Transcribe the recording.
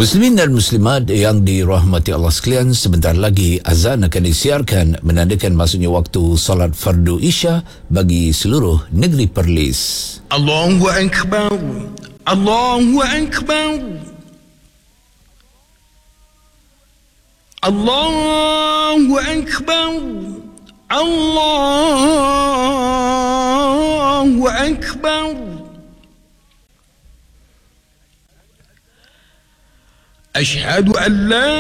Muslimin dan muslimat yang dirahmati Allah sekalian, sebentar lagi azan akan disiarkan menandakan masuknya waktu solat fardu Isya bagi seluruh negeri Perlis. Allahu Akbar, Allahu Akbar, Allahu Akbar, Allahu Akbar. أشهد أن لا